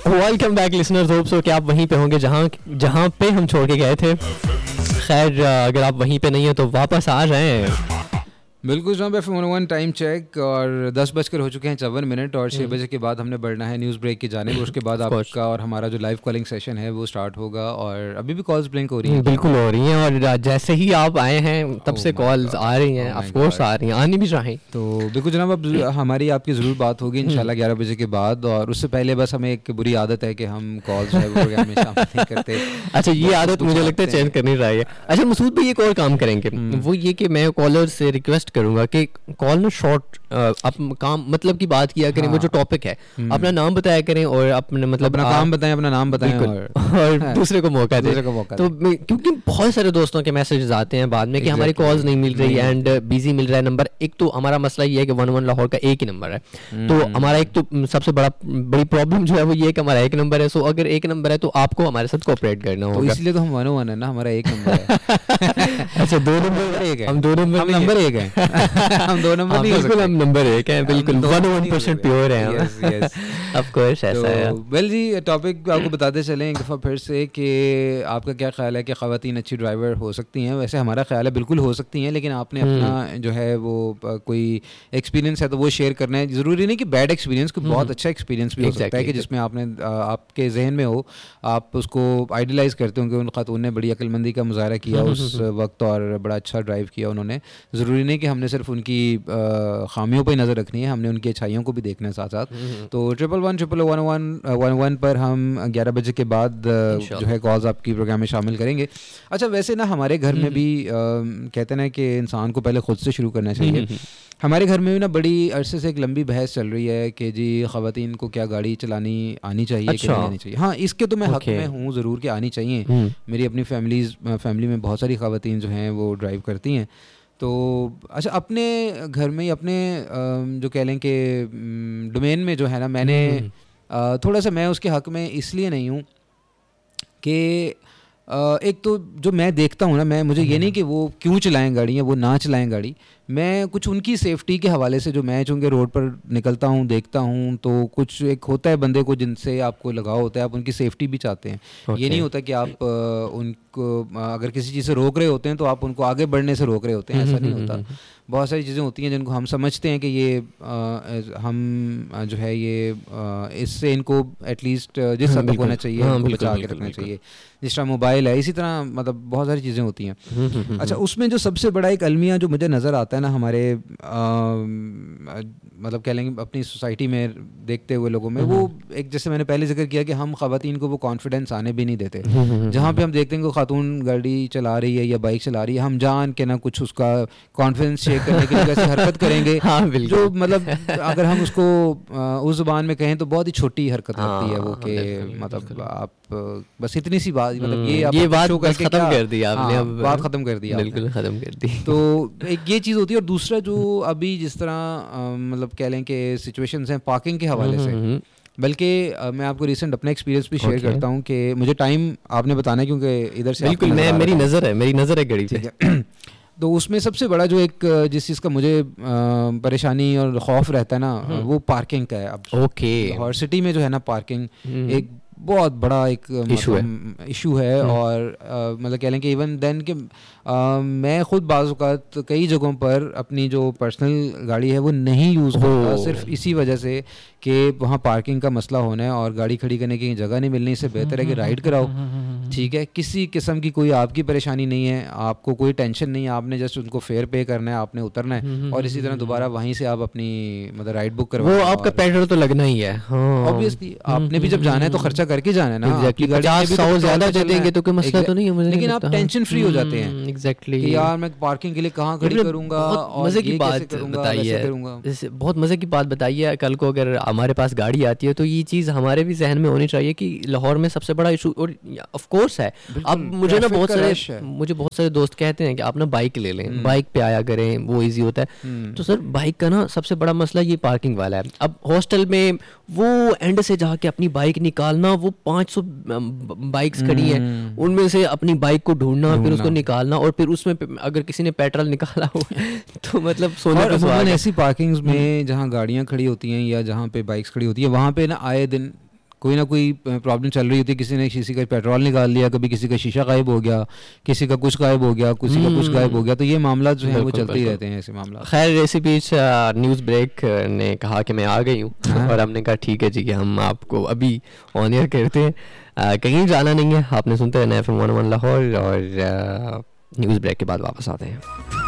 Welcome back listeners, hope so कि आप वहीं पे होंगे जहाँ पे हम छोड़ के गए थे। खैर अगर आप वहीं पे नहीं है तो वापस आ जाएं। बिल्कुल जनाब, F101 टाइम चेक और 10 बजकर हो चुके हैं 54 और 6 बजे के बाद हमने बढ़ना है न्यूज़ ब्रेक की जानिब। उसके बाद आपका और हमारा जो लाइव कॉलिंग सेशन है वो स्टार्ट होगा और अभी भी कॉल्स ब्लिंक हो रही हैं। बिल्कुल हो रही हैं और जैसे ही आप आए हैं तब से कॉल्स आ रही हैं, ऑफ कोर्स आ रही हैं, आनी भी चाहिए। तो बिल्कुल जनाब, अब हमारी आपकी ज़रूर बात होगी इंशाल्लाह 11 बजे के बाद। और उससे पहले बस हमें एक बुरी आदत है कि हम कॉल्स जो है वो प्रोग्राम में शामिल नहीं करते। अच्छा, ये आदत मुझे लगता है चेंज करनी चाहिए। अच्छा मसूद भाई, एक और काम करेंगे, वो ये कि मैं कॉलर से रिक्वेस्ट करूंगा कि कॉल ना शॉर्ट काम मतलब की बात किया करें। वो जो टॉपिक है अपना नाम बताया करें और अपने मतलब अपना काम बताएं, अपना नाम बताएं और दूसरे को मौका दें। तो क्योंकि बहुत सारे दोस्तों के मैसेजेस आते हैं बाद में कि हमारी कॉल्स नहीं मिल रही एंड बिजी मिल रहा है नंबर। एक तो हमारा मसला ये है कि 11 लाहौर का एक ही नंबर है, तो हमारा एक तो सबसे बड़ी प्रॉब्लम जो है वो ये है कि हमारा एक नंबर है। सो अगर एक नंबर है तो आपको हमारे साथ कोऑपरेट करना होगा। इसलिए तो हम 101 है ना, हमारा एक नंबर है। अच्छा, दो नंबर एक है, हम दो नंबर, हम नंबर एक है। हम दो नंबर नहीं हो सकते, हम नंबर एक है, बिल्कुल 101% प्योर है हम। ऑफ कोर्स ऐसा है। वेल जी, टॉपिक आपको बताते चलें एक दफ़ा फिर से कि आपका क्या ख्याल है कि ख़वातीन अच्छी ड्राइवर हो सकती हैं। वैसे हमारा ख्याल है बिल्कुल हो सकती हैं, लेकिन आपने अपना जो है वो कोई एक्सपीरियंस है तो वो शेयर करना है। ज़रूरी नहीं कि बैड एक्सपीरियंस, कोई बहुत अच्छा एक्सपीरियंस भी हो सकता है कि जिसमें आपने आपके जहन में हो, आप उसको आइडलाइज़ करते हो कि उन खातून ने बड़ी अक्लमंदी का मुजाहरा किया उस वक्त और बड़ा अच्छा ड्राइव किया उन्होंने। ज़रूरी नहीं कि हमने सिर्फ उनकी खामियों पर नज़र रखनी है, हमने उनकी अच्छाइयों को भी देखना है साथ साथ। तो 111 पर हम 11 बजे के बाद जो है कॉल्स आपकी प्रोग्राम में शामिल करेंगे। अच्छा, वैसे ना हमारे घर में भी कहते हैं ना कि इंसान को पहले ख़ुद से शुरू करना चाहिए। हमारे घर में भी ना बड़ी अरसे से एक लंबी बहस चल रही है कि जी ख़वातीन को क्या गाड़ी चलानी आनी चाहिए कि नहीं आनी चाहिए। हाँ, इसके तो मैं हक़ में हूँ ज़रूर कि आनी चाहिए। मेरी अपनी फैमिली में बहुत सारी ख़वातीन जो हैं वो ड्राइव करती हैं। तो अच्छा, अपने घर में अपने जो कह लें कि डोमेन में जो है ना, मैंने थोड़ा सा मैं उसके हक़ में इसलिए नहीं हूँ कि एक तो जो मैं देखता हूँ ना, मुझे ये नहीं कि वो क्यों चलाएं गाड़ी या वो ना चलाएं गाड़ी, मैं कुछ उनकी सेफ्टी के हवाले से जो मैं चूँकि रोड पर निकलता हूँ देखता हूँ तो कुछ एक होता है बंदे को जिनसे आपको लगाव होता है, आप उनकी सेफ्टी भी चाहते हैं। ये नहीं होता कि आप उनको अगर किसी चीज़ से रोक रहे होते हैं तो आप उनको आगे बढ़ने से रोक रहे होते हैं, ऐसा नहीं होता। बहुत सारी चीज़ें होती हैं जिनको हम समझते हैं कि ये हम जो है ये इससे इनको एटलीस्ट जिस हद तक होना चाहिए उनको बचा के रखना चाहिए। जिस तरह मोबाइल है, इसी तरह मतलब बहुत सारी चीज़ें होती हैं। अच्छा, उसमें जो सबसे बड़ा एक अलमिया जो मुझे नज़र आता है ना हमारे मतलब कह लेंगे अपनी सोसाइटी में देखते हुए लोगों में, वो एक जैसे मैंने पहले जिक्र किया कि हम ख़वातीन को वो कॉन्फिडेंस आने भी नहीं देते। जहाँ पे हम देखते हैं कि खातून गाड़ी चला रही है या बाइक चला रही है, हम जान के ना कुछ उसका कॉन्फिडेंस चेक करने के लिए वैसे हरकत करेंगे जो मतलब अगर हम उसको उस ज़ुबान में कहें तो बहुत ही छोटी हरकत लगती है वो कि मतलब आप बस इतनी सी बात, मतलब ये बात खत्म कर दी आपने, बात खत्म कर दी, बिल्कुल खत्म कर दी। तो एक ये चीज़ होती है। और दूसरा जो अभी जिस तरह मतलब कह लें कि सिचुएशंस हैं पार्किंग के हवाले से, बल्कि मैं आपको रिसेंट अपना एक्सपीरियंस भी शेयर करता हूँ कि मुझे टाइम आपने बताना है क्योंकि इधर से बिल्कुल मेरी नज़र है घड़ी पे। तो उसमें सबसे बड़ा जो एक जिस चीज़ का मुझे परेशानी और खौफ रहता है ना वो पार्किंग का है। अब लाहौर सिटी में जो है ना पार्किंग एक बहुत बड़ा एक इशू है और मतलब कह लें कि इवन देन कि मैं ख़ुद बाज़ औक़ात कई जगहों पर अपनी जो पर्सनल गाड़ी है वो नहीं यूज़ करता सिर्फ इसी वजह से कि वहाँ पार्किंग का मसला होना है और गाड़ी खड़ी करने की जगह नहीं मिलनी। इससे बेहतर है कि राइड कराओ, ठीक है। किसी किस्म की कोई आपकी परेशानी नहीं है, आपको कोई टेंशन नहीं है, आपने जस्ट उनको फेयर पे करना है, आपने उतरना है और इसी तरह दोबारा वहीं से आप अपनी मतलब राइड बुक करवाओ। वो आपका पेट्रोल तो लगना ही है, ऑब्वियसली आपने भी जब जाना है तो खर्चा करके जाना है ना। आपकी गाड़ी 50-100 ज़्यादा दे देंगे तो कोई मसला तो नहीं है, लेकिन आप टेंशन फ्री हो जाते हैं। एग्जैक्टली कि यार मैं पार्किंग के लिए कहाँ खड़ी करूँगा और मज़े की बात बताइए, बहुत मज़े की बात बताइए। कल को अगर हमारे पास गाड़ी आती है तो ये चीज़ हमारे भी जहन में होनी चाहिए कि लाहौर में सबसे बड़ा इशू और ऑफ कोर्स है। अब मुझे बहुत सारे दोस्त कहते हैं कि आप ना बाइक ले लें, बाइक पे आया करें, वो इजी होता है। तो सर बाइक का ना सबसे बड़ा मसला ये पार्किंग वाला है। अब हॉस्टल में वो एंड से जाके अपनी बाइक निकालना, वो 500 बाइक्स खड़ी हैं उनमें से अपनी बाइक को ढूंढना, फिर उसको निकालना और फिर उसमें अगर किसी ने पेट्रोल निकाला हो तो मतलब सोने पे ऐसी पार्किंग्स में जहाँ गाड़ियाँ खड़ी होती हैं या जहाँ पे बाइक्स खड़ी होती है वहाँ पे ना आए दिन कोई ना कोई प्रॉब्लम चल रही होती है, किसी ने किसी का पेट्रोल निकाल लिया, कभी किसी का शीशा गायब हो गया, किसी का कुछ गायब हो गया, किसी का कुछ गायब हो गया, तो ये मामला जो है वो चलते ही रहते हैं ऐसे मामला। खैर रेसिपी न्यूज़ ब्रेक ने कहा कि मैं आ गई हूँ और हमने कहा ठीक है जी कि हम आपको अभी ऑन एयर करते हैं, कहीं जाना नहीं है, आपने सुनते रहना FM 101 लाहौर और न्यूज़ ब्रेक के बाद वापस आते हैं।